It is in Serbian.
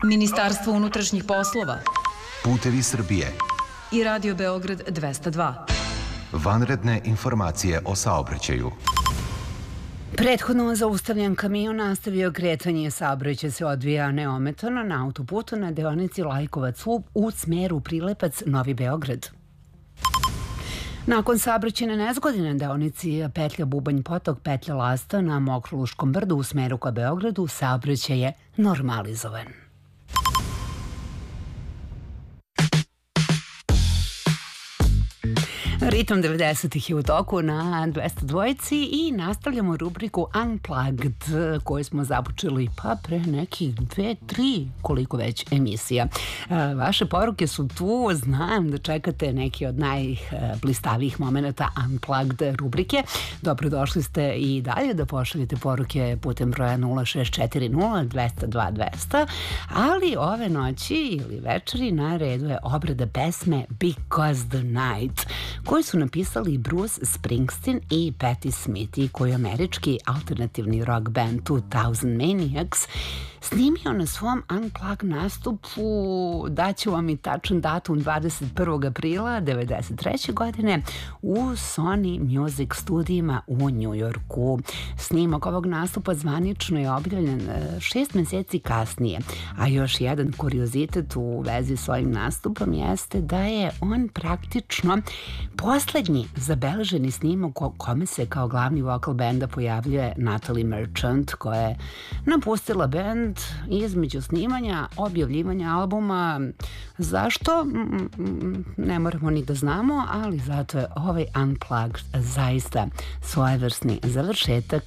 Ministarstvo unutrašnjih poslova, Putevi Srbije i Radio Beograd 202. Vanredne informacije o saobraćaju. Prethodno zaustavljen kamion nastavio kretanje. Saobraćaj se odvija neometano na autoputu na deonici Lajkovac-Ub u smeru Prilepac-Novi Beograd. Nakon saobraćajne nezgode na deonici petlja Bubanj Potok, petlja Lasta na Mokroluškom brdu u smeru ka Beogradu, saobraćaj je normalizovan. Ritam 90-ih je u toku na 202 i nastavljamo rubriku Unplugged koju smo započeli pre nekih 2-3 koliko već emisija. Vaše poruke su tu, znam da čekate neki od najblistavijih momenta Unplugged rubrike. Dobrodošli ste i dalje da pošaljete poruke putem broja 0640 202 200, ali ove noći ili večeri na redu je obrada pesme Because the Night, koji su napisali Bruce Springsteen i Patti Smith i koji američki alternativni rock band 2000 Maniacs snimio na svom Unplugged nastupu, daću vam i tačan datum, 21. aprila 1993. godine u Sony Music studijima u Njujorku. Snimak ovog nastupa zvanično je objavljen 6 meseci kasnije, a još jedan kuriozitet u vezi s ovim nastupom jeste da je on praktično poslednji zabeleženi snimak u kome se kao glavni vokal benda pojavljuje Natalie Merchant, koja je napustila bend između snimanja, objavljivanja albuma. Zašto? Ne moramo ni da znamo, ali zato je ovaj Unplugged zaista svojevrsni završetak